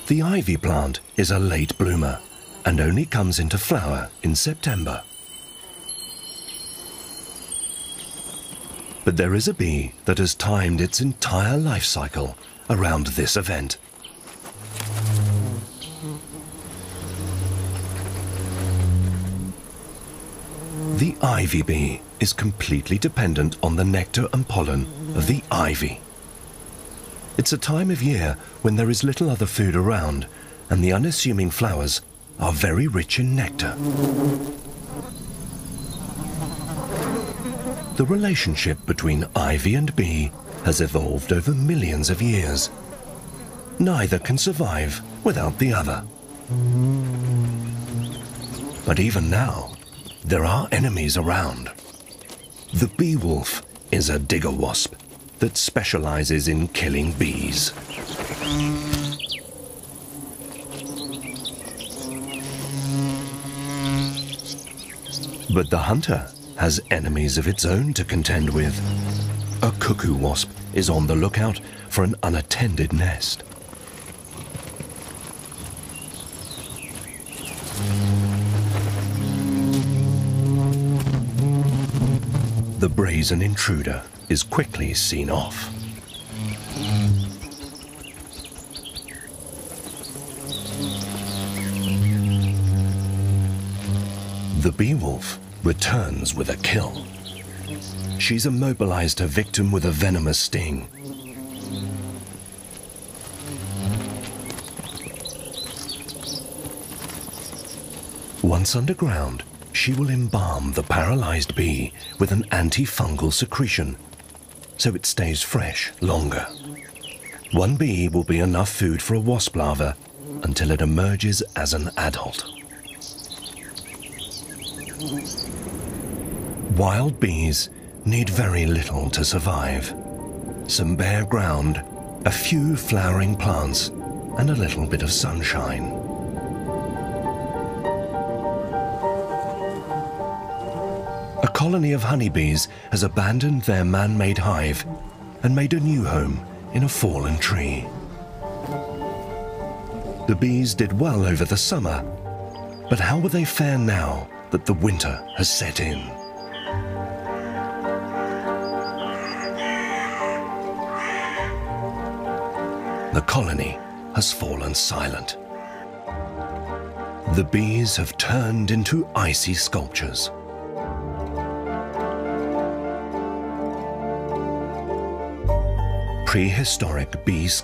The ivy plant is a late bloomer and only comes into flower in September. But there is a bee that has timed its entire life cycle around this event. The ivy bee is completely dependent on the nectar and pollen of the ivy. It's a time of year when there is little other food around and the unassuming flowers are very rich in nectar. The relationship between ivy and bee has evolved over millions of years. Neither can survive without the other. But even now, there are enemies around. The bee wolf is a digger wasp that specializes in killing bees. But the hunter has enemies of its own to contend with. A cuckoo wasp is on the lookout for an unattended nest. The brazen intruder is quickly seen off. The bee wolf returns with a kill. She's immobilized her victim with a venomous sting. Once underground, she will embalm the paralyzed bee with an antifungal secretion, so it stays fresh longer. One bee will be enough food for a wasp larva until it emerges as an adult. Wild bees need very little to survive. Some bare ground, a few flowering plants, and a little bit of sunshine. A colony of honeybees has abandoned their man-made hive and made a new home in a fallen tree. The bees did well over the summer, but how will they fare now that the winter has set in? The colony has fallen silent. The bees have turned into icy sculptures. Prehistoric bee